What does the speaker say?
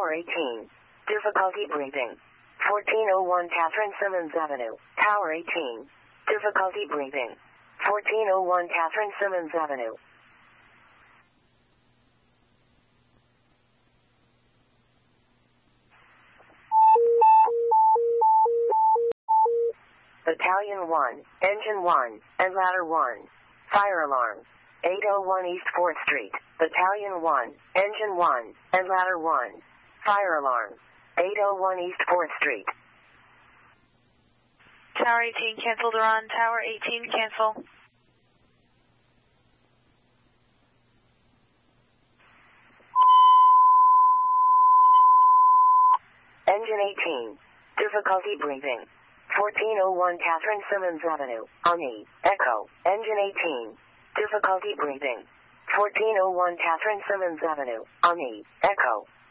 Tower 18. Difficulty breathing. 1401 Catherine Simmons Avenue. Tower 18. Difficulty breathing. 1401 Catherine Simmons Avenue. Battalion 1, Engine 1, and Ladder 1. Fire alarm. 801 East 4th Street. Battalion 1, Engine 1, and Ladder 1. Fire alarm. 801 East 4th Street. Tower 18 canceled, Iran. Tower 18 cancel. Engine 18. Difficulty breathing. 1401 Catherine Simmons Avenue. Ani. Echo. Engine 18. Difficulty breathing. 1401 Catherine Simmons Avenue. Ani. Echo.